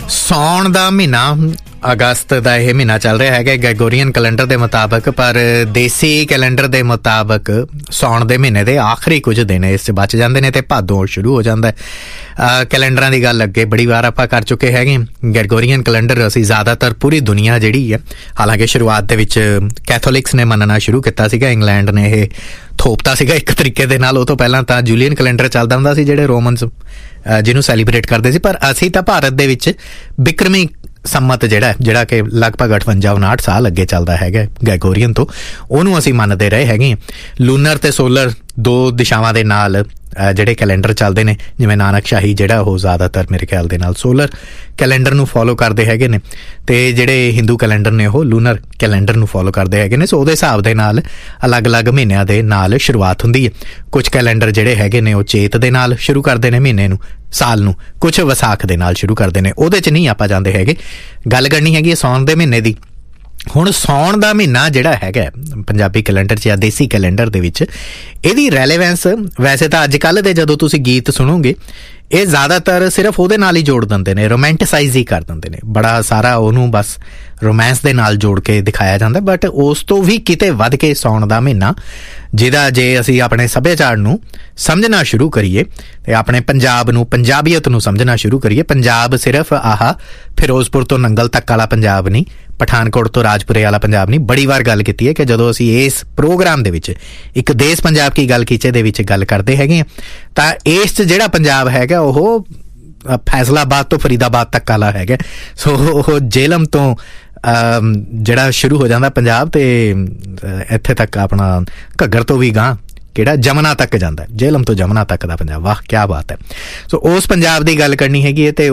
ਸਾਉਣ ਦਾ ਮਹੀਨਾ ਅਗਸਤ ਦਾ ਇਹ ਮਹੀਨਾ ਚੱਲ ਰਿਹਾ ਹੈਗਾ ਗ੍ਰੈਗੋਰੀਅਨ ਕੈਲੰਡਰ ਦੇ ਮੁਤਾਬਕ, ਪਰ ਦੇਸੀ ਕੈਲੰਡਰ ਦੇ ਮੁਤਾਬਕ ਸਾਉਣ ਦੇ ਮਹੀਨੇ ਦੇ ਆਖਰੀ ਕੁਝ ਦਿਨ ਇਸ 'ਚ ਬਚ ਜਾਂਦੇ ਨੇ ਤੇ ਭਾਦੋਂ ਸ਼ੁਰੂ ਹੋ ਜਾਂਦਾ ਹੈ। ਕੈਲੰਡਰਾਂ ਦੀ ਗੱਲ ਅੱਗੇ ਬੜੀ ਵਾਰ ਆਪਾਂ ਕਰ ਚੁੱਕੇ ਹੈਗੇ। ਗ੍ਰੈਗੋਰੀਅਨ ਕੈਲੰਡਰ ਅਸੀਂ ਜ਼ਿਆਦਾਤਰ ਪੂਰੀ ਦੁਨੀਆ ਜਿਹੜੀ ਹੈ, ਹਾਲਾਂਕਿ ਸ਼ੁਰੂਆਤ ਦੇ ਵਿੱਚ ਕੈਥੋਲਿਕਸ ਨੇ ਮੰਨਣਾ ਸ਼ੁਰੂ ਕੀਤਾ ਸੀਗਾ, ਇੰਗਲੈਂਡ ਨੇ ਇਹ ਥੋਪਤਾ ਸੀਗਾ ਇੱਕ ਤਰੀਕੇ ਦੇ ਨਾਲ। ਉਹ ਤੋਂ ਪਹਿਲਾਂ ਤਾਂ ਜੂਲੀਅਨ ਕੈਲੰਡਰ ਚੱਲਦਾ ਹੁੰਦਾ ਸੀ ਜਿਹੜੇ ਰੋਮਨਸ ਜਿਹਨੂੰ ਸੈਲੀਬ੍ਰੇਟ ਕਰਦੇ ਸੀ, ਪਰ ਅਸੀਂ ਤਾਂ ਭਾਰਤ ਦੇ ਵਿੱਚ ਬਿਕਰਮੀ ਸੰਮਤ ਜਿਹੜਾ ਕਿ ਲਗਭਗ 58-59 ਸਾਲ ਅੱਗੇ ਚੱਲਦਾ ਹੈਗਾ ਗ੍ਰੈਗੋਰੀਅਨ ਤੋਂ, ਉਹਨੂੰ ਅਸੀਂ ਮੰਨਦੇ ਰਹੇ ਹੈਗੇ। ਲੂਨਰ ਤੇ ਸੋਲਰ ਦੋ ਦਿਸ਼ਾਵਾਂ ਦੇ ਨਾਲ ਜਿਹੜੇ ਕੈਲੰਡਰ ਚੱਲਦੇ ਨੇ, ਜਿਵੇਂ ਨਾਨਕ ਸ਼ਾਹੀ ਜਿਹੜਾ ਉਹ ਜ਼ਿਆਦਾਤਰ ਮੇਰੇ ਖਿਆਲ ਦੇ ਨਾਲ ਸੋਲਰ ਕੈਲੰਡਰ ਨੂੰ ਫੋਲੋ ਕਰਦੇ ਹੈਗੇ ਨੇ, ਤੇ ਜਿਹੜੇ ਹਿੰਦੂ ਕੈਲੰਡਰ ਨੇ ਉਹ ਲੂਨਰ ਕੈਲੰਡਰ ਨੂੰ ਫੋਲੋ ਕਰਦੇ ਹੈਗੇ ਨੇ। ਸੋ ਉਹਦੇ ਹਿਸਾਬ ਦੇ ਨਾਲ ਅਲੱਗ-ਅਲੱਗ ਮਹੀਨਿਆਂ ਦੇ ਨਾਲ ਸ਼ੁਰੂਆਤ ਹੁੰਦੀ ਹੈ। ਕੁਝ ਕੈਲੰਡਰ ਜਿਹੜੇ ਹੈਗੇ ਨੇ ਉਹ ਚੇਤ ਦੇ ਨਾਲ ਸ਼ੁਰੂ ਕਰਦੇ ਨੇ ਮਹੀਨੇ ਨੂੰ, ਸਾਲ ਨੂੰ, ਕੁਝ ਵਿਸਾਖ ਦੇ ਨਾਲ ਸ਼ੁਰੂ ਕਰਦੇ ਨੇ। ਉਹਦੇ 'ਚ ਨਹੀਂ ਆਪਾਂ ਜਾਂਦੇ ਹੈਗੇ। ਗੱਲ ਕਰਨੀ ਹੈਗੀ ਸਾਉਣ ਦੇ ਮਹੀਨੇ ਦੀ। ਹੁਣ ਸਾਉਣ ਦਾ ਮਹੀਨਾ ਜਿਹੜਾ ਹੈਗਾ ਪੰਜਾਬੀ ਕੈਲੰਡਰ 'ਚ ਜਾਂ ਦੇਸੀ ਕੈਲੰਡਰ ਦੇ ਵਿੱਚ, ਇਹਦੀ ਰੈਲੇਵੈਂਸ ਵੈਸੇ ਤਾਂ ਅੱਜ ਕੱਲ੍ਹ ਦੇ ਜਦੋਂ ਤੁਸੀਂ ਗੀਤ ਸੁਣੋਗੇ ਇਹ ਜ਼ਿਆਦਾਤਰ ਸਿਰਫ ਉਹਦੇ ਨਾਲ ਹੀ ਜੋੜ ਦਿੰਦੇ ਨੇ, ਰੋਮੈਂਟਸਾਈਜ਼ ਹੀ ਕਰ ਦਿੰਦੇ ਨੇ, ਬੜਾ ਸਾਰਾ ਉਹਨੂੰ ਬਸ ਰੋਮਾਂਸ ਦੇ ਨਾਲ ਜੋੜ ਕੇ ਦਿਖਾਇਆ ਜਾਂਦਾ। ਬਟ ਉਸ ਤੋਂ ਵੀ ਕਿਤੇ ਵੱਧ ਕੇ ਸਾਉਣ ਦਾ ਮਹੀਨਾ, ਜਿਹਦਾ ਜੇ ਅਸੀਂ ਆਪਣੇ ਸੱਭਿਆਚਾਰ ਨੂੰ ਸਮਝਣਾ ਸ਼ੁਰੂ ਕਰੀਏ ਤੇ ਆਪਣੇ ਪੰਜਾਬ ਨੂੰ, ਪੰਜਾਬੀਅਤ ਨੂੰ ਸਮਝਣਾ ਸ਼ੁਰੂ ਕਰੀਏ, ਪੰਜਾਬ ਸਿਰਫ ਫਿਰੋਜ਼ਪੁਰ ਤੋਂ ਨੰਗਲ ਤੱਕ ਵਾਲਾ ਪੰਜਾਬ ਨਹੀਂ, ਪਠਾਨਕੋਟ ਤੋਂ ਰਾਜਪੁਰੇ ਵਾਲਾ ਪੰਜਾਬ ਨਹੀਂ। ਬੜੀ ਵਾਰ ਗੱਲ ਕੀਤੀ ਹੈ ਕਿ ਜਦੋਂ ਅਸੀਂ ਇਸ ਪ੍ਰੋਗਰਾਮ ਦੇ ਵਿੱਚ ਇੱਕ ਦੇਸ਼ ਪੰਜਾਬ ਕੀ ਗੱਲ ਕੀਚੇ ਦੇ ਵਿੱਚ ਗੱਲ ਕਰਦੇ ਹੈਗੇ ਆ, ਤਾਂ ਇਸ 'ਚ ਜਿਹੜਾ ਪੰਜਾਬ ਹੈਗਾ ਉਹ ਫੈਸਲਾਬਾਦ ਤੋਂ ਫਰੀਦਾਬਾਦ ਤੱਕ ਵਾਲਾ ਹੈਗਾ। ਸੋ ਉਹ ਜੇਹਲਮ ਤੋਂ ਜਿਹੜਾ ਸ਼ੁਰੂ ਹੋ ਜਾਂਦਾ ਪੰਜਾਬ, ਤੇ ਇੱਥੇ ਤੱਕ ਆਪਣਾ ਘੱਗਰ ਤੋਂ ਵੀ ਗਾਂ ਕਿਹੜਾ ਜਮਨਾ ਤੱਕ ਜਾਂਦਾ, ਜੇਹਲਮ ਤੋਂ ਜਮਨਾ ਤੱਕ ਦਾ ਪੰਜਾਬ। ਵਾਹ ਕਿਆ ਬਾਤ ਹੈ। ਸੋ ਉਸ ਪੰਜਾਬ ਦੀ ਗੱਲ ਕਰਨੀ ਹੈਗੀ ਹੈ, ਤੇ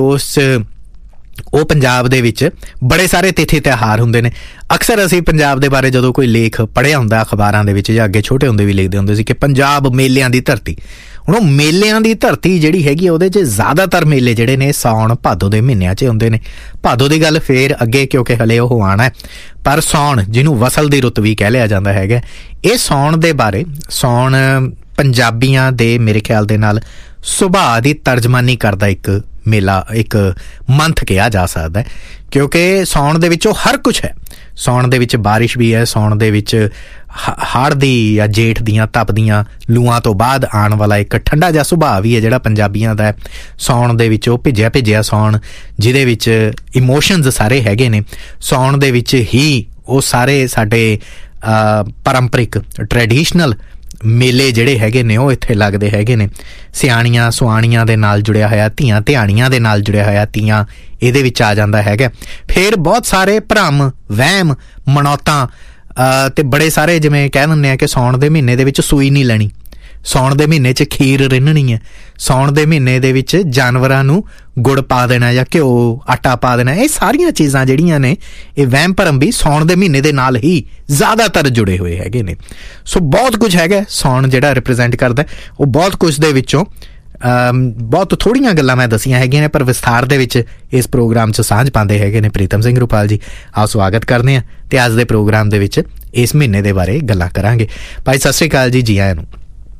ਉਹ ਪੰਜਾਬ ਦੇ ਵਿੱਚ ਬੜੇ ਸਾਰੇ ਤਿਥੀ ਤਿਉਹਾਰ ਹੁੰਦੇ ਨੇ। ਅਕਸਰ ਅਸੀਂ ਪੰਜਾਬ ਦੇ ਬਾਰੇ ਜਦੋਂ ਕੋਈ ਲੇਖ ਪੜ੍ਹਿਆ ਹੁੰਦਾ ਅਖਬਾਰਾਂ ਦੇ ਵਿੱਚ, ਜਾਂ ਅੱਗੇ ਛੋਟੇ ਹੁੰਦੇ ਵੀ ਲਿਖਦੇ ਹੁੰਦੇ ਸੀ ਕਿ ਪੰਜਾਬ ਮੇਲਿਆਂ ਦੀ ਧਰਤੀ। ਹੁਣ ਉਹ ਮੇਲਿਆਂ ਦੀ ਧਰਤੀ ਜਿਹੜੀ ਹੈਗੀ ਉਹਦੇ 'ਚ ਜ਼ਿਆਦਾਤਰ ਮੇਲੇ ਜਿਹੜੇ ਨੇ ਸਾਉਣ ਭਾਦੋਂ ਦੇ ਮਹੀਨਿਆਂ 'ਚ ਹੁੰਦੇ ਨੇ। ਭਾਦੋਂ ਦੀ ਗੱਲ ਫੇਰ ਅੱਗੇ, ਕਿਉਂਕਿ ਹਲੇ ਉਹ ਆਉਣਾ ਹੈ, ਪਰ ਸਾਉਣ ਜਿਹਨੂੰ ਵਸਲ ਦੀ ਰੁੱਤ ਵੀ ਕਹਿ ਲਿਆ ਜਾਂਦਾ ਹੈਗਾ, ਇਹ ਸਾਉਣ ਦੇ ਬਾਰੇ, ਸਾਉਣ ਪੰਜਾਬੀਆਂ ਦੇ ਮੇਰੇ ਖਿਆਲ ਦੇ ਨਾਲ ਸੁਭਾਅ ਦੀ ਤਰਜਮਾਨੀ ਕਰਦਾ ਇੱਕ ਮੇਲਾ, ਇੱਕ ਮੰਥ ਕਿਹਾ ਜਾ ਸਕਦਾ, ਕਿਉਂਕਿ ਸਾਉਣ ਦੇ ਵਿੱਚ ਉਹ ਹਰ ਕੁਛ ਹੈ। ਸਾਉਣ ਦੇ ਵਿੱਚ ਬਾਰਿਸ਼ ਵੀ ਹੈ, ਸਾਉਣ ਦੇ ਵਿੱਚ ਹਾੜ ਦੀ ਜਾਂ ਜੇਠ ਦੀਆਂ ਤਪਦੀਆਂ ਲੂਆਂ ਤੋਂ ਬਾਅਦ ਆਉਣ ਵਾਲਾ ਇੱਕ ਠੰਡਾ ਜਿਹਾ ਸੁਭਾਅ ਵੀ ਹੈ ਜਿਹੜਾ ਪੰਜਾਬੀਆਂ ਦਾ ਹੈ। ਸਾਉਣ ਦੇ ਵਿੱਚ ਉਹ ਭਿੱਜਿਆ ਸਾਉਣ ਜਿਹਦੇ ਵਿੱਚ ਇਮੋਸ਼ਨਸ ਸਾਰੇ ਹੈਗੇ ਨੇ। ਸਾਉਣ ਦੇ ਵਿੱਚ ਹੀ ਉਹ ਸਾਰੇ ਸਾਡੇ ਪਾਰੰਪਰਿਕ ਟ੍ਰੈਡੀਸ਼ਨਲ ਮੇਲੇ ਜਿਹੜੇ ਹੈਗੇ ਨੇ ਉਹ ਇੱਥੇ ਲੱਗਦੇ ਹੈਗੇ ਨੇ। ਸਿਆਣੀਆਂ ਸੁਆਣੀਆਂ ਦੇ ਨਾਲ ਜੁੜਿਆ ਹੋਇਆ, ਧੀਆਂ ਧਿਆਣੀਆਂ ਦੇ ਨਾਲ ਜੁੜਿਆ ਹੋਇਆ, ਤੀਆਂ ਇਹਦੇ ਵਿੱਚ ਆ ਜਾਂਦਾ ਹੈਗਾ। ਫਿਰ ਬਹੁਤ ਸਾਰੇ ਭਰਮ, ਵਹਿਮ, ਮਨੌਤਾਂ ਤੇ ਬੜੇ ਸਾਰੇ, ਜਿਵੇਂ ਕਹਿ ਦਿੰਦੇ ਆ ਕਿ ਸਾਉਣ ਦੇ ਮਹੀਨੇ ਦੇ ਵਿੱਚ ਸੂਈ ਨਹੀਂ ਲੈਣੀ, ਸਾਉਣ ਦੇ ਮਹੀਨੇ 'ਚ ਖੀਰ ਰਿੰਨਣੀ ਹੈ, ਸਾਉਣ ਦੇ ਮਹੀਨੇ ਦੇ ਵਿੱਚ ਜਾਨਵਰਾਂ ਨੂੰ ਗੁੜ ਪਾ ਦੇਣਾ ਜਾਂ ਘਿਓ ਆਟਾ ਪਾ ਦੇਣਾ। ਇਹ ਸਾਰੀਆਂ ਚੀਜ਼ਾਂ ਜਿਹੜੀਆਂ ਨੇ, ਇਹ ਵਹਿਮ ਭਰਮ ਵੀ ਸਾਉਣ ਦੇ ਮਹੀਨੇ ਦੇ ਨਾਲ ਹੀ ਜ਼ਿਆਦਾਤਰ ਜੁੜੇ ਹੋਏ ਹੈਗੇ ਨੇ। ਸੋ ਬਹੁਤ ਕੁਝ ਹੈਗਾ ਸਾਉਣ ਜਿਹੜਾ ਰਿਪਰੈਜ਼ੈਂਟ ਕਰਦਾ। ਉਹ ਬਹੁਤ ਕੁਝ ਦੇ ਵਿੱਚੋਂ ਬਹੁਤ ਥੋੜ੍ਹੀਆਂ ਗੱਲਾਂ ਮੈਂ ਦੱਸੀਆਂ ਹੈਗੀਆਂ ਨੇ, ਪਰ ਵਿਸਥਾਰ ਦੇ ਵਿੱਚ ਇਸ ਪ੍ਰੋਗਰਾਮ 'ਚ ਸਾਂਝ ਪਾਉਂਦੇ ਹੈਗੇ ਨੇ ਪ੍ਰੀਤਮ ਸਿੰਘ ਰੁਪਾਲ ਜੀ। ਆਓ ਸਵਾਗਤ ਕਰਦੇ ਹਾਂ, ਤੇ ਅੱਜ ਦੇ ਪ੍ਰੋਗਰਾਮ ਦੇ ਵਿੱਚ ਇਸ ਮਹੀਨੇ ਦੇ ਬਾਰੇ ਗੱਲਾਂ ਕਰਾਂਗੇ। ਭਾਈ ਸਤਿ ਸ਼੍ਰੀ ਅਕਾਲ ਜੀ, ਜੀ ਆਇਆਂ ਨੂੰ।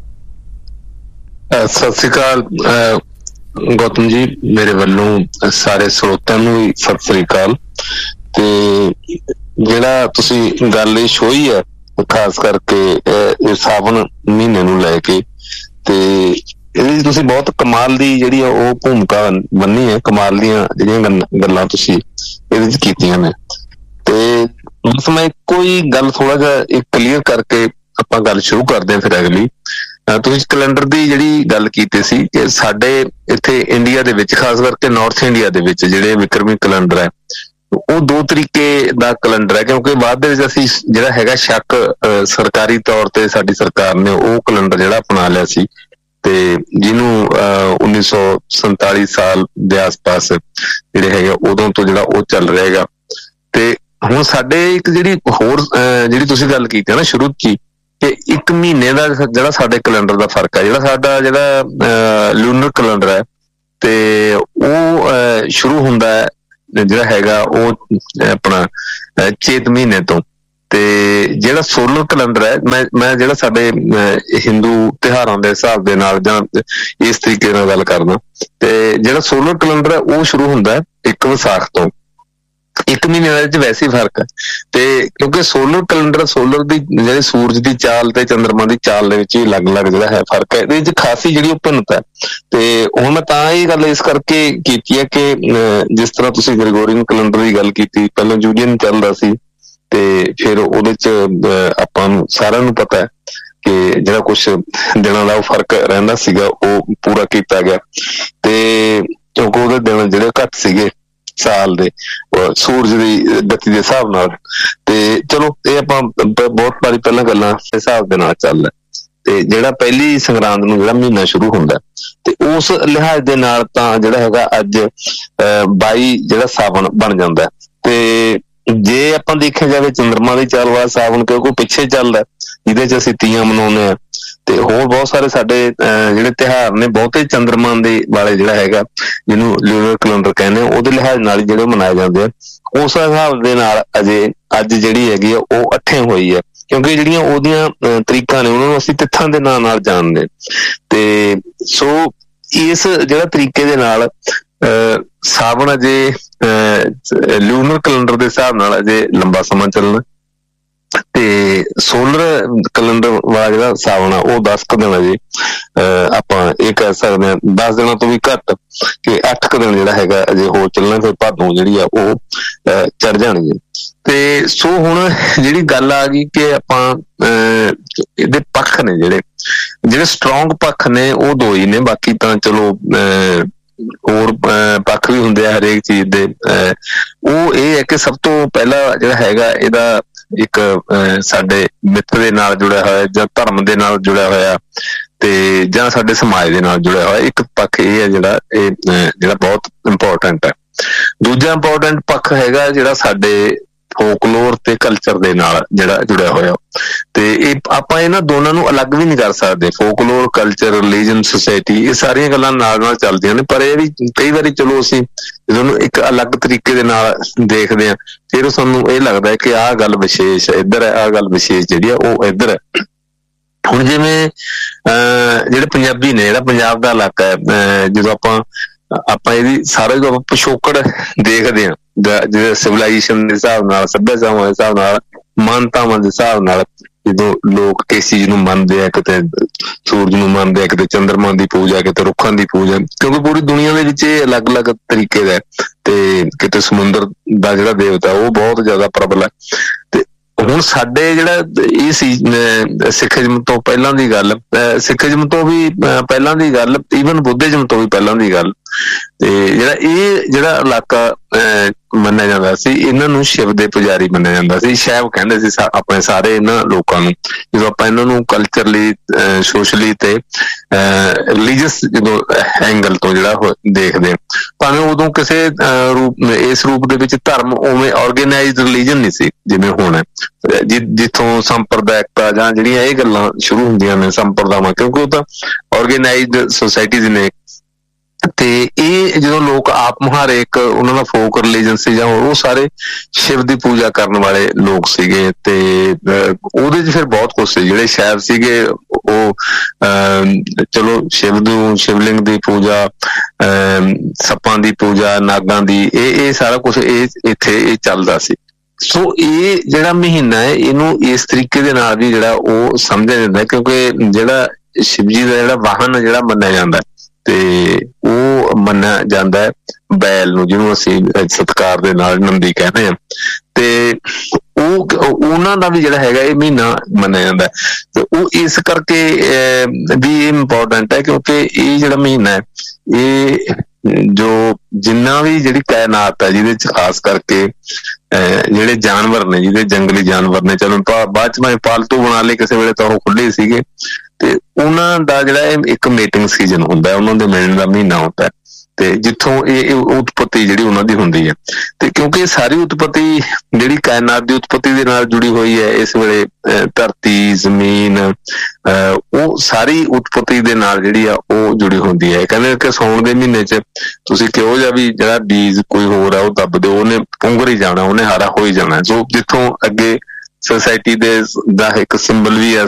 ਸਤਿ ਸ੍ਰੀ ਅਕਾਲ ਗੌਤਮ ਜੀ, ਮੇਰੇ ਵੱਲੋਂ ਸਾਰੇ ਸਰੋਤਿਆਂ ਨੂੰ ਵੀ ਸਤਿ ਸ੍ਰੀ ਅਕਾਲ। ਤੇ ਜਿਹੜਾ ਤੁਸੀਂ ਗੱਲ ਛੋਈ ਹੈ ਖਾਸ ਕਰਕੇ ਸਾਵਣ ਮਹੀਨੇ ਨੂੰ ਲੈ ਕੇ, ਤੇ ਇਹਦੇ ਵਿੱਚ ਤੁਸੀਂ ਬਹੁਤ ਕਮਾਲ ਦੀ ਜਿਹੜੀ ਉਹ ਭੂਮਿਕਾ ਬੰਨੀ ਹੈ, ਕਮਾਲ ਦੀਆਂ ਜਿਹੜੀਆਂ ਗੱਲਾਂ ਤੁਸੀਂ ਇਹਦੇ ਵਿੱਚ ਕੀਤੀਆਂ ਨੇ। ਤੇ ਬਸ ਮੈਂ ਇੱਕੋ ਹੀ ਗੱਲ ਥੋੜਾ ਜਿਹਾ ਕਲੀਅਰ ਕਰਕੇ ਆਪਾਂ ਗੱਲ ਸ਼ੁਰੂ ਕਰਦੇ ਹਾਂ ਫਿਰ ਅਗਲੀ। ਤੁਸੀਂ ਕੈਲੰਡਰ ਦੀ ਜਿਹੜੀ ਗੱਲ ਕੀਤੀ ਸੀ ਕਿ ਸਾਡੇ ਇੱਥੇ ਇੰਡੀਆ ਦੇ ਵਿੱਚ, ਖਾਸ ਕਰਕੇ ਨਾਰਥ ਇੰਡੀਆ ਦੇ ਵਿੱਚ ਜਿਹੜੇ ਵਿਕਰਮੀ ਕੈਲੰਡਰ ਹੈ ਉਹ ਦੋ ਤਰੀਕੇ ਦਾ ਕੈਲੰਡਰ ਹੈ, ਕਿਉਂਕਿ ਬਾਅਦ ਦੇ ਵਿੱਚ ਅਸੀਂ ਜਿਹੜਾ ਹੈਗਾ ਸ਼ੱਕ ਸਰਕਾਰੀ ਤੌਰ ਤੇ ਸਾਡੀ ਸਰਕਾਰ ਨੇ ਉਹ ਕੈਲੰਡਰ ਜਿਹੜਾ ਅਪਣਾ ਲਿਆ ਸੀ, ਤੇ ਜਿਹਨੂੰ 1947 ਸਾਲ ਦੇ ਆਸ-ਪਾਸ ਜਿਹੜੇ ਹੈਗੇ ਉਦੋਂ ਤੋਂ ਜਿਹੜਾ ਉਹ ਚੱਲ ਰਿਹਾ ਹੈਗਾ। ਤੇ ਹੁਣ ਸਾਡੇ ਇੱਕ ਜਿਹੜੀ ਹੋਰ ਜਿਹੜੀ ਤੁਸੀਂ ਗੱਲ ਕੀਤੀ ਹੈ ਨਾ ਸ਼ੁਰੂ 'ਚ ਹੀ, ਕਿ ਇੱਕ ਮਹੀਨੇ ਦਾ ਜਿਹੜਾ ਸਾਡੇ ਕੈਲੰਡਰ ਦਾ ਫਰਕ ਹੈ, ਜਿਹੜਾ ਸਾਡਾ ਜਿਹੜਾ ਲੂਨਰ ਕੈਲੰਡਰ ਹੈ, ਤੇ ਉਹ ਸ਼ੁਰੂ ਹੁੰਦਾ ਹੈ ਜਿਹੜਾ ਹੈਗਾ ਉਹ ਆਪਣਾ ਚੇਤ ਮਹੀਨੇ ਤੋਂ, ਤੇ ਜਿਹੜਾ ਸੋਲਰ ਕੈਲੰਡਰ ਹੈ, ਮੈਂ ਜਿਹੜਾ ਸਾਡੇ ਹਿੰਦੂ ਤਿਉਹਾਰਾਂ ਦੇ ਹਿਸਾਬ ਦੇ ਨਾਲ ਜਾਂ ਇਸ ਤਰੀਕੇ ਨਾਲ ਗੱਲ ਕਰਦਾ, ਤੇ ਜਿਹੜਾ ਸੋਲਰ ਕੈਲੰਡਰ ਹੈ ਉਹ ਸ਼ੁਰੂ ਹੁੰਦਾ 1 ਵਿਸਾਖ ਤੋਂ। 1 ਮਹੀਨੇ ਦੇ ਵਿੱਚ ਵੈਸੇ ਹੀ ਫਰਕ ਹੈ, ਤੇ ਕਿਉਂਕਿ ਸੋਲਰ ਕੈਲੰਡਰ, ਸੋਲਰ ਦੀ ਜਿਹੜੀ ਸੂਰਜ ਦੀ ਚਾਲ ਤੇ ਚੰਦਰਮਾ ਦੀ ਚਾਲ ਦੇ ਵਿੱਚ ਹੀ ਅਲੱਗ-ਅਲੱਗ ਜਿਹੜਾ ਹੈ ਫਰਕ ਹੈ, ਇਹਦੇ ਵਿੱਚ ਖਾਸੀ ਜਿਹੜੀ ਭਿੰਨਤਾ ਹੈ। ਤੇ ਹੁਣ ਮੈਂ ਤਾਂ ਇਹ ਗੱਲ ਇਸ ਕਰਕੇ ਕੀਤੀ ਹੈ ਕਿ ਜਿਸ ਤਰ੍ਹਾਂ ਤੁਸੀਂ ਗ੍ਰੈਗੋਰੀਅਨ ਕੈਲੰਡਰ ਦੀ ਗੱਲ ਕੀਤੀ, ਪਹਿਲਾਂ ਜੂਲੀਅਨ ਚੱਲਦਾ ਸੀ ਤੇ ਫਿਰ ਉਹਦੇ ਚ ਆਪਾਂ ਨੂੰ ਸਾਰਿਆਂ ਨੂੰ ਪਤਾ ਹੈ ਕਿ ਜਿਹੜਾ ਕੁਛ ਦਿਨਾਂ ਦਾ ਉਹ ਫਰਕ ਰਹਿੰਦਾ ਸੀਗਾ ਉਹ ਪੂਰਾ ਕੀਤਾ ਗਿਆ, ਤੇ ਕਿਉਂਕਿ ਉਹਦੇ ਦਿਨ ਜਿਹੜੇ ਘੱਟ ਸੀਗੇ ਸਾਲ ਦੇ ਸੂਰਜ ਦੀ ਗਤੀ ਦੇ ਹਿਸਾਬ ਨਾਲ। ਤੇ ਚਲੋ ਇਹ ਆਪਾਂ ਬਹੁਤ ਵਾਰੀ ਪਹਿਲਾਂ ਗੱਲਾਂ ਹਿਸਾਬ ਦੇ ਨਾਲ ਚੱਲਦਾ, ਤੇ ਜਿਹੜਾ ਪਹਿਲੀ ਸੰਗਰਾਂਦ ਨੂੰ ਜਿਹੜਾ ਮਹੀਨਾ ਸ਼ੁਰੂ ਹੁੰਦਾ ਤੇ ਉਸ ਲਿਹਾਜ਼ ਦੇ ਨਾਲ ਤਾਂ ਜਿਹੜਾ ਹੈਗਾ ਅੱਜ 22 ਜਿਹੜਾ ਸਾਵਣ ਬਣ ਜਾਂਦਾ। ਤੇ ਜੇ ਆਪਾਂ ਦੇਖਿਆ ਜਾਵੇ ਚੰਦਰਮਾ ਦੀ ਚਾਲ ਵਾਲਾ ਸਾਵਣ ਕਿਉਂਕਿ ਪਿੱਛੇ ਚੱਲਦਾ, ਜਿਹਦੇ ਚ ਅਸੀਂ ਤੀਆਂ ਮਨਾਉਂਦੇ ਹਾਂ ਤੇ ਹੋਰ ਬਹੁਤ ਸਾਰੇ ਸਾਡੇ ਜਿਹੜੇ ਤਿਉਹਾਰ ਨੇ ਬਹੁਤੇ ਚੰਦਰਮਾ ਦੇ ਵਾਲੇ ਜਿਹੜਾ ਹੈਗਾ, ਜਿਹਨੂੰ ਲੂਨਰ ਕੈਲੰਡਰ ਕਹਿੰਦੇ, ਉਹਦੇ ਲਿਹਾਜ਼ ਨਾਲ ਜਿਹੜੇ ਮਨਾਏ ਜਾਂਦੇ ਆ। ਉਸ ਹਿਸਾਬ ਦੇ ਨਾਲ ਅਜੇ ਅੱਜ ਜਿਹੜੀ ਹੈਗੀ ਆ ਉਹ 8 ਹੋਈ ਹੈ, ਕਿਉਂਕਿ ਜਿਹੜੀਆਂ ਉਹਦੀਆਂ ਤਰੀਕਾਂ ਨੇ ਉਹਨਾਂ ਨੂੰ ਅਸੀਂ ਤਿੱਥਾਂ ਦੇ ਨਾਂ ਨਾਲ ਜਾਣਦੇ। ਤੇ ਸੋ ਇਸ ਜਿਹੜਾ ਤਰੀਕੇ ਦੇ ਨਾਲ ਸਾਵਣ ਅਜੇ ਲੂਨਰ ਕੈਲੰਡਰ ਦੇ ਹਿਸਾਬ ਨਾਲ ਅਜੇ ਲੰਬਾ ਸਮਾਂ ਚੱਲਣਾ, ਤੇ ਸੋਲਰ ਕੈਲੰਡਰ ਵਾਲਾ ਜਿਹੜਾ ਸਾਵਣ ਆ ਉਹ 10 ਕੁ ਦਿਨ ਅਜੇ ਆਪਾਂ ਇਹ ਕਹਿ ਸਕਦੇ ਹਾਂ 10 ਦਿਨਾਂ ਤੋਂ ਵੀ ਘੱਟ, ਕਿ 8 ਕੁ ਦਿਨ ਜਿਹੜਾ ਹੈਗਾ ਅਜੇ ਹੋਰ ਚੱਲਣਾ, ਫਿਰ ਭਾਦੋਂ ਜਿਹੜੀ ਆ ਉਹ ਚੜ ਜਾਣਗੇ। ਤੇ ਸੋ ਹੁਣ ਜਿਹੜੀ ਗੱਲ ਆ ਗਈ ਕਿ ਆਪਾਂ ਇਹਦੇ ਪੱਖ ਨੇ ਜਿਹੜੇ ਸਟਰੋਂਗ ਪੱਖ ਨੇ ਉਹ 2 ਹੀ ਨੇ, ਬਾਕੀ ਤਾਂ ਚਲੋ ਹੋਰ ਪੱਖ ਵੀ ਹੁੰਦੇ ਆ ਹਰੇਕ ਚੀਜ਼ ਦੇ। ਉਹ ਇਹ ਹੈ ਕਿ ਸਭ ਤੋਂ ਪਹਿਲਾਂ ਜਿਹੜਾ ਹੈਗਾ ਇਹਦਾ ਇੱਕ ਸਾਡੇ ਮਿੱਥ ਦੇ ਨਾਲ ਜੁੜਿਆ ਹੋਇਆ ਜਾਂ ਧਰਮ ਦੇ ਨਾਲ ਜੁੜਿਆ ਹੋਇਆ ਤੇ ਜਾਂ ਸਾਡੇ ਸਮਾਜ ਦੇ ਨਾਲ ਜੁੜਿਆ ਹੋਇਆ ਇੱਕ ਪੱਖ ਇਹ ਹੈ ਜਿਹੜਾ ਬਹੁਤ ਇੰਪੋਰਟੈਂਟ ਹੈ। ਦੂਜਾ ਇੰਪੋਰਟੈਂਟ ਪੱਖ ਹੈਗਾ ਜਿਹੜਾ ਸਾਡੇ ਫੋਕਲੋਰ ਤੇ ਕਲਚਰ ਦੇ ਨਾਲ ਜਿਹੜਾ ਜੁੜਿਆ ਹੋਇਆ, ਤੇ ਇਹ ਆਪਾਂ ਇਹਨਾਂ ਦੋਨਾਂ ਨੂੰ ਅਲੱਗ ਵੀ ਨਹੀਂ ਕਰ ਸਕਦੇ। ਫੋਕਲੋਰ, ਕਲਚਰ, ਰਿਲੀਜਨ, ਸੁਸਾਇਟੀ, ਇਹ ਸਾਰੀਆਂ ਗੱਲਾਂ ਨਾਲ ਚੱਲਦੀਆਂ ਨੇ, ਪਰ ਇਹ ਵੀ ਕਈ ਵਾਰੀ ਚਲੋ ਅਸੀਂ ਜਦੋਂ ਇੱਕ ਅਲੱਗ ਤਰੀਕੇ ਦੇ ਨਾਲ ਦੇਖਦੇ ਹਾਂ ਫਿਰ ਸਾਨੂੰ ਇਹ ਲੱਗਦਾ ਹੈ ਕਿ ਆਹ ਗੱਲ ਵਿਸ਼ੇਸ਼ ਇੱਧਰ ਹੈ, ਆਹ ਗੱਲ ਵਿਸ਼ੇਸ਼ ਜਿਹੜੀ ਆ ਉਹ ਇੱਧਰ ਹੈ। ਹੁਣ ਜਿਵੇਂ ਜਿਹੜੇ ਪੰਜਾਬੀ ਨੇ, ਜਿਹੜਾ ਪੰਜਾਬ ਦਾ ਇਲਾਕਾ ਹੈ, ਜਦੋਂ ਆਪਾਂ ਇਹਦੀ ਸਾਰਾ ਜਦੋਂ ਆਪਾਂ ਪਿਛੋਕੜ ਦੇਖਦੇ ਹਾਂ ਜਿਹੜੇ ਸਿਵਲਾਈਜੇਸ਼ਨ ਦੇ ਹਿਸਾਬ ਨਾਲ, ਸੱਭਿਆਚਾਰਾਂ ਦੇ ਹਿਸਾਬ ਨਾਲ, ਮਾਨਤਾਵਾਂ ਦੇ ਹਿਸਾਬ ਨਾਲ, ਜਦੋਂ ਲੋਕ ਕਿਸ ਚੀਜ਼ ਨੂੰ ਮੰਨਦੇ ਆ, ਕਿਤੇ ਸੂਰਜ ਨੂੰ ਮੰਨਦੇ ਆ, ਕਿਤੇ ਚੰਦਰਮਾ ਦੀ ਪੂਜਾ, ਕਿਤੇ ਰੁੱਖਾਂ ਦੀ ਪੂਜਾ, ਕਿਉਂਕਿ ਪੂਰੀ ਦੁਨੀਆ ਦੇ ਵਿੱਚ ਇਹ ਅਲੱਗ-ਅਲੱਗ ਤਰੀਕੇ ਦਾ, ਤੇ ਕਿਤੇ ਸਮੁੰਦਰ ਦਾ ਜਿਹੜਾ ਦੇਵਤਾ ਉਹ ਬਹੁਤ ਜ਼ਿਆਦਾ ਪ੍ਰਬਲ ਹੈ। ਤੇ ਹੁਣ ਸਾਡੇ ਜਿਹੜਾ ਇਹ ਸੀ ਸਿੱਖੀਜ਼ਮ ਤੋਂ ਪਹਿਲਾਂ ਦੀ ਗੱਲ, ਸਿੱਖੀਜ਼ਮ ਤੋਂ ਵੀ ਪਹਿਲਾਂ ਦੀ ਗੱਲ, ਈਵਨ ਬੁੱਧਿਜ਼ਮ ਤੋਂ ਵੀ ਪਹਿਲਾਂ ਦੀ ਗੱਲ, ਤੇ ਜਿਹੜਾ ਇਲਾਕਾ ਮੰਨਿਆ ਜਾਂਦਾ ਸੀ, ਇਹਨਾਂ ਨੂੰ ਸ਼ਿਵ ਦੇ ਪੁਜਾਰੀ ਮੰਨਿਆ ਜਾਂਦਾ ਸੀ, ਸ਼ੈਵ ਕਹਿੰਦੇ ਸੀ ਆਪਣੇ ਸਾਰੇ ਇਹਨਾਂ ਲੋਕਾਂ ਨੂੰ। ਜਦੋਂ ਆਪਾਂ ਇਹਨਾਂ ਨੂੰ ਕਲਚਰਲੀ, ਸੋਸ਼ਲੀ ਤੇ ਰਿਲੀਜੀਅਸ ਜਦੋਂ ਐਂਗਲ ਤੋਂ ਜਿਹੜਾ ਦੇਖਦੇ, ਭਾਵੇਂ ਉਦੋਂ ਕਿਸੇ ਇਸ ਰੂਪ ਦੇ ਵਿੱਚ ਧਰਮ ਉਵੇਂ ਆਰਗੇਨਾਈਜ਼ਡ ਰਿਲੀਜਨ ਨਹੀਂ ਸੀ ਜਿਵੇਂ ਹੁਣ, ਜਿੱਥੋਂ ਸੰਪਰਦਾਇਕਤਾ ਜਾਂ ਜਿਹੜੀਆਂ ਇਹ ਗੱਲਾਂ ਸ਼ੁਰੂ ਹੁੰਦੀਆਂ ਨੇ ਸੰਪਰਦਾਵਾਂ, ਕਿਉਂਕਿ ਉਹ ਤਾਂ ਆਰਗੇਨਾਈਜ਼ਡ ਸੁਸਾਇਟੀਜ਼ ਨੇ। ਤੇ ਇਹ ਜਦੋਂ ਲੋਕ ਆਪ ਮੁਹਾਰੇ ਇੱਕ ਉਹਨਾਂ ਦਾ ਫੋਕ ਰਿਲੀਜਨ ਸੀ ਜਾਂ ਉਹ ਸਾਰੇ ਸ਼ਿਵ ਦੀ ਪੂਜਾ ਕਰਨ ਵਾਲੇ ਲੋਕ ਸੀਗੇ, ਤੇ ਉਹਦੇ ਚ ਫਿਰ ਬਹੁਤ ਕੁਛ ਸੀ। ਜਿਹੜੇ ਸ਼ੈਵ ਸੀਗੇ ਉਹ ਚਲੋ ਸ਼ਿਵਲਿੰਗ ਦੀ ਪੂਜਾ, ਸੱਪਾਂ ਦੀ ਪੂਜਾ, ਨਾਗਾਂ ਦੀ, ਇਹ ਸਾਰਾ ਕੁਛ ਇੱਥੇ ਇਹ ਚੱਲਦਾ ਸੀ। ਸੋ ਇਹ ਜਿਹੜਾ ਮਹੀਨਾ ਹੈ ਇਹਨੂੰ ਇਸ ਤਰੀਕੇ ਦੇ ਨਾਲ ਵੀ ਜਿਹੜਾ ਉਹ ਸਮਝਿਆ ਜਾਂਦਾ, ਕਿਉਂਕਿ ਜਿਹੜਾ ਸ਼ਿਵ ਜੀ ਦਾ ਜਿਹੜਾ ਵਾਹਨ ਜਿਹੜਾ ਮੰਨਿਆ ਜਾਂਦਾ ਤੇ ਉਹ ਮੰਨਿਆ ਜਾਂਦਾ ਹੈ ਬੈਲ ਨੂੰ, ਜਿਹਨੂੰ ਅਸੀਂ ਸਤਿਕਾਰ ਦੇ ਨਾਲ ਨੰਦੀ ਕਹਿੰਦੇ ਹਾਂ, ਤੇ ਉਹਨਾਂ ਦਾ ਵੀ ਜਿਹੜਾ ਹੈਗਾ ਇਹ ਮਹੀਨਾ ਮੰਨਿਆ ਜਾਂਦਾ। ਤੇ ਉਹ ਇਸ ਕਰਕੇ ਵੀ ਇਹ ਇੰਪੋਰਟੈਂਟ ਹੈ, ਕਿਉਂਕਿ ਇਹ ਜਿਹੜਾ ਮਹੀਨਾ ਹੈ ਇਹ ਜੋ ਜਿੰਨਾ ਵੀ ਜਿਹੜੀ ਕਾਇਨਾਤ ਹੈ, ਜਿਹਦੇ ਚ ਖਾਸ ਕਰਕੇ ਜਿਹੜੇ ਜਾਨਵਰ ਨੇ, ਜਿਹਦੇ ਜੰਗਲੀ ਜਾਨਵਰ ਨੇ, ਚਲੋ ਬਾਅਦ ਚ ਮੈਂ ਪਾਲਤੂ ਬਣਾ ਲਏ, ਕਿਸੇ ਵੇਲੇ ਤਾਂ ਉਹ ਖੁੱਲੇ ਸੀਗੇ, ਤੇ ਉਹਨਾਂ ਦਾ ਜਿਹੜਾ ਇੱਕ ਮੀਟਿੰਗ ਸੀਜ਼ਨ ਹੁੰਦਾ, ਉਹਨਾਂ ਦੇ ਮਿਲਣ ਦਾ ਮਹੀਨਾ ਹੁੰਦਾ, ਤੇ ਜਿੱਥੋਂ ਇਹ ਉਤਪਤੀ ਜਿਹੜੀ ਉਹਨਾਂ ਦੀ ਹੁੰਦੀ ਹੈ। ਤੇ ਕਿਉਂਕਿ ਸਾਰੀ ਉਤਪਤੀ ਜਿਹੜੀ ਕਾਇਨਾਤ ਦੀ ਉਤਪਤੀ ਦੇ ਨਾਲ ਜੁੜੀ ਹੋਈ ਹੈ, ਇਸ ਵੇਲੇ ਧਰਤੀ, ਜ਼ਮੀਨ, ਉਹ ਸਾਰੀ ਉਤਪਤੀ ਦੇ ਨਾਲ ਜਿਹੜੀ ਆ ਉਹ ਜੁੜੀ ਹੁੰਦੀ ਹੈ। ਕਹਿੰਦੇ ਕਿ ਸਾਉਣ ਦੇ ਮਹੀਨੇ ਚ ਤੁਸੀਂ ਕਿਹੋ ਜਿਹਾ ਵੀ ਜਿਹੜਾ ਬੀਜ ਕੋਈ ਹੋਰ ਆ ਉਹ ਦੱਬ ਦਿਓ, ਉਹਨੇ ਪੁੰਗਰ ਹੀ ਜਾਣਾ, ਉਹਨੇ ਹਾਰਾ ਹੋ ਹੀ ਜਾਣਾ। ਸੋ ਜਿੱਥੋਂ ਅੱਗੇ ਸੋਸਾਇਟੀ ਦੇ ਦਾ ਇੱਕ ਸਿੰਬਲ ਵੀ ਆ